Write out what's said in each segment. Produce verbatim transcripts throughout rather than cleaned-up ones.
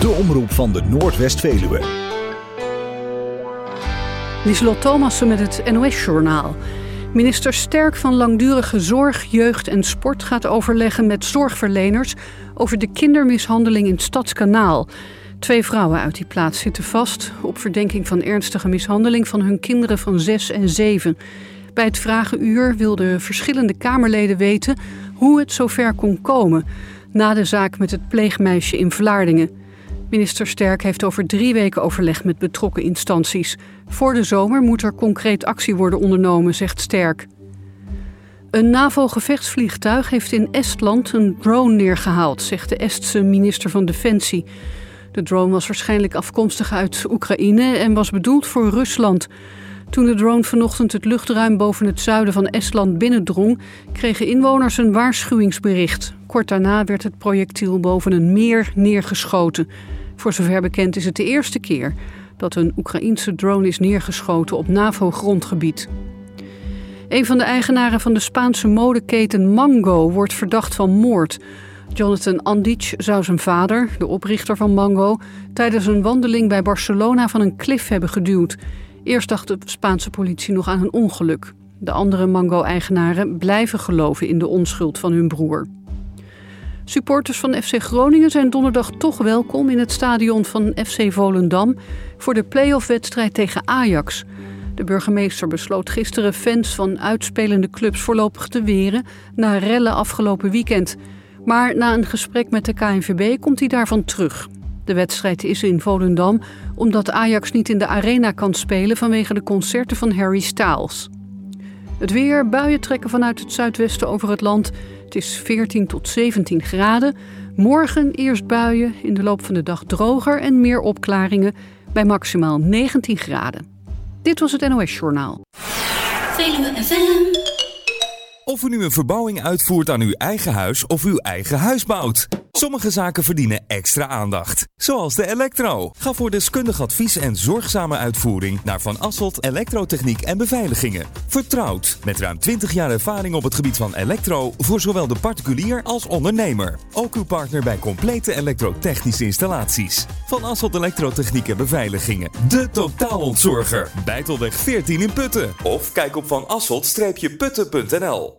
de omroep van de Noordwest-Veluwe. Lieselot Thomassen met het N O S-journaal. Minister Sterk van Langdurige Zorg, Jeugd en Sport gaat overleggen met zorgverleners over de kindermishandeling in Stadskanaal. Twee vrouwen uit die plaats zitten vast op verdenking van ernstige mishandeling van hun kinderen van zes en zeven. Bij het vragenuur wilden verschillende Kamerleden weten hoe het zover kon komen na de zaak met het pleegmeisje in Vlaardingen. Minister Sterk heeft over drie weken overleg met betrokken instanties. Voor de zomer moet er concreet actie worden ondernomen, zegt Sterk. Een NAVO-gevechtsvliegtuig heeft in Estland een drone neergehaald, zegt de Estse minister van Defensie. De drone was waarschijnlijk afkomstig uit Oekraïne en was bedoeld voor Rusland. Toen de drone vanochtend het luchtruim boven het zuiden van Estland binnendrong, kregen inwoners een waarschuwingsbericht. Kort daarna werd het projectiel boven een meer neergeschoten. Voor zover bekend is het de eerste keer dat een Oekraïense drone is neergeschoten op NAVO-grondgebied. Een van de eigenaren van de Spaanse modeketen Mango wordt verdacht van moord. Jonathan Andic zou zijn vader, de oprichter van Mango, tijdens een wandeling bij Barcelona van een klif hebben geduwd. Eerst dacht de Spaanse politie nog aan een ongeluk. De andere Mango-eigenaren blijven geloven in de onschuld van hun broer. Supporters van F C Groningen zijn donderdag toch welkom in het stadion van F C Volendam voor de play-off-wedstrijd tegen Ajax. De burgemeester besloot gisteren fans van uitspelende clubs voorlopig te weren na rellen afgelopen weekend. Maar na een gesprek met de K N V B komt hij daarvan terug. De wedstrijd is in Volendam omdat Ajax niet in de arena kan spelen vanwege de concerten van Harry Styles. Het weer, buien trekken vanuit het zuidwesten over het land. Het is veertien tot zeventien graden. Morgen eerst buien, in de loop van de dag droger en meer opklaringen bij maximaal negentien graden. Dit was het N O S-journaal. Veluwe F M. Of u nu een verbouwing uitvoert aan uw eigen huis of uw eigen huis bouwt. Sommige zaken verdienen extra aandacht. Zoals de elektro. Ga voor deskundig advies en zorgzame uitvoering naar Van Asselt Elektrotechniek en Beveiligingen. Vertrouwd. Met ruim twintig jaar ervaring op het gebied van elektro voor zowel de particulier als ondernemer. Ook uw partner bij complete elektrotechnische installaties. Van Asselt Elektrotechniek en Beveiligingen. De totaalontzorger. Bijtelweg veertien in Putten. Of kijk op van asselt putten punt n l.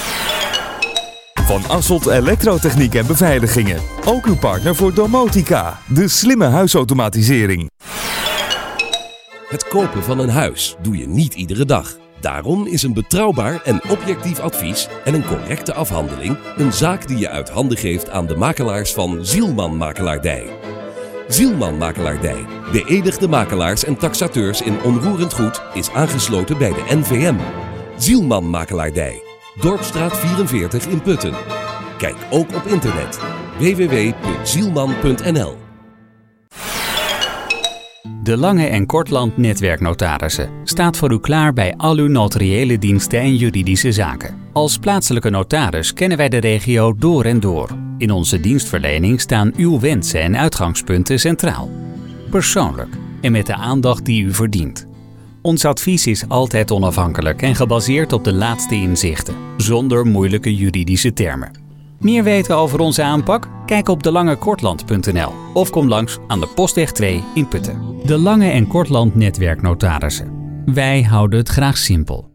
Van Asselt Elektrotechniek en Beveiligingen. Ook uw partner voor domotica, de slimme huisautomatisering. Het kopen van een huis doe je niet iedere dag. Daarom is een betrouwbaar en objectief advies en een correcte afhandeling een zaak die je uit handen geeft aan de makelaars van Zielman Makelaardij. Zielman Makelaardij, beëdigde makelaars en taxateurs in onroerend goed, is aangesloten bij de N V M. Zielman Makelaardij. Dorpstraat vierenveertig in Putten. Kijk ook op internet w w w punt zielman punt n l. De Lange en Kortland Netwerknotarissen staat voor u klaar bij al uw notariële diensten en juridische zaken. Als plaatselijke notaris kennen wij de regio door en door. In onze dienstverlening staan uw wensen en uitgangspunten centraal. Persoonlijk en met de aandacht die u verdient. Ons advies is altijd onafhankelijk en gebaseerd op de laatste inzichten, zonder moeilijke juridische termen. Meer weten over onze aanpak? Kijk op de lange kortland punt n l of kom langs aan de Postweg twee in Putten. De Lange en Kortland Netwerknotarissen. Wij houden het graag simpel.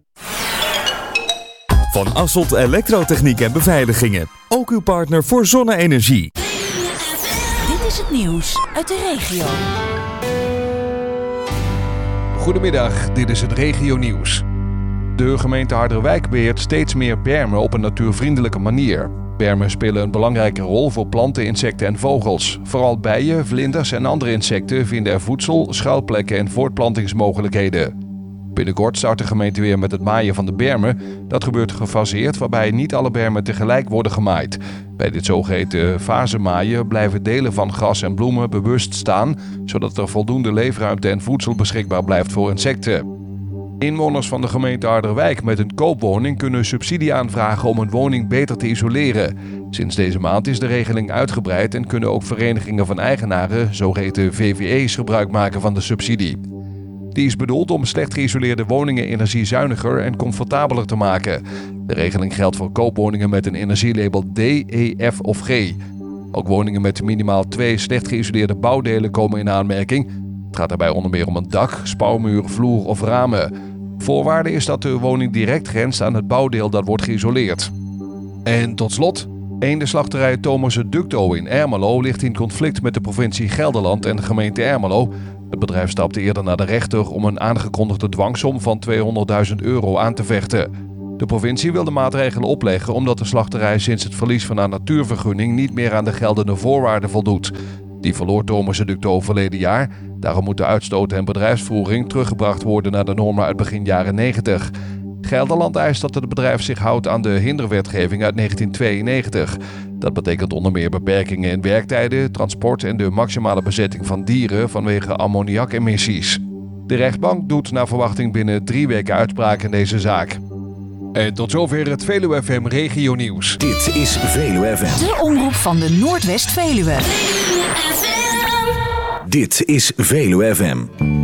Van Asselt Elektrotechniek en Beveiligingen. Ook uw partner voor zonne-energie. Dit is het nieuws uit de regio. Goedemiddag, dit is het regionieuws. De gemeente Harderwijk beheert steeds meer bermen op een natuurvriendelijke manier. Bermen spelen een belangrijke rol voor planten, insecten en vogels. Vooral bijen, vlinders en andere insecten vinden er voedsel, schuilplekken en voortplantingsmogelijkheden. Binnenkort start de gemeente weer met het maaien van de bermen. Dat gebeurt gefaseerd, waarbij niet alle bermen tegelijk worden gemaaid. Bij dit zogeheten fasemaaien blijven delen van gras en bloemen bewust staan, zodat er voldoende leefruimte en voedsel beschikbaar blijft voor insecten. Inwoners van de gemeente Harderwijk met een koopwoning kunnen subsidie aanvragen om een woning beter te isoleren. Sinds deze maand is de regeling uitgebreid en kunnen ook verenigingen van eigenaren, zogeheten V V E's, gebruik maken van de subsidie. Die is bedoeld om slecht geïsoleerde woningen energiezuiniger en comfortabeler te maken. De regeling geldt voor koopwoningen met een energielabel D, E, F of G. Ook woningen met minimaal twee slecht geïsoleerde bouwdelen komen in aanmerking. Het gaat daarbij onder meer om een dak, spouwmuur, vloer of ramen. Voorwaarde is dat de woning direct grenst aan het bouwdeel dat wordt geïsoleerd. En tot slot, eendenslachterij Thomassen Ducto in Ermelo ligt in conflict met de provincie Gelderland en de gemeente Ermelo. Het bedrijf stapte eerder naar de rechter om een aangekondigde dwangsom van tweehonderdduizend euro aan te vechten. De provincie wil de maatregelen opleggen omdat de slachterij sinds het verlies van haar natuurvergunning niet meer aan de geldende voorwaarden voldoet. Die verloor Thomassen Ducto verleden jaar. Daarom moet de uitstoot en bedrijfsvoering teruggebracht worden naar de normen uit begin jaren negentig. Gelderland eist dat het bedrijf zich houdt aan de hinderwetgeving uit negentien tweeënnegentig. Dat betekent onder meer beperkingen in werktijden, transport en de maximale bezetting van dieren vanwege ammoniakemissies. De rechtbank doet naar verwachting binnen drie weken uitspraak in deze zaak. En tot zover het Veluwe F M Regio Nieuws. Dit is Veluwe F M. De omroep van de Noordwest Veluwe. Dit is Veluwe F M.